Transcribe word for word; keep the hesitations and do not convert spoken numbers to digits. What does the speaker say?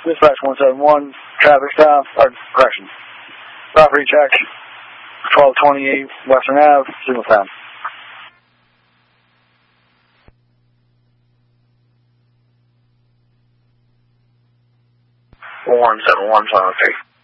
Dispatch one seven one, traffic stop, or correction. Property check, twelve twenty-eight Western Avenue, signal found. one seven one, Silent three.